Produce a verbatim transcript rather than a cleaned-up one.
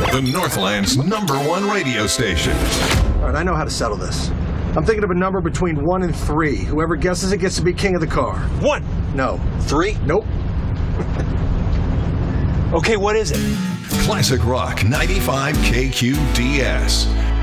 The Northland's number one radio station. All right, I know how to settle this. I'm thinking of a number between one and three. Whoever guesses it gets to be king of the car. One. No. Three? Nope. Okay, what is it? Classic Rock ninety-five K Q D S.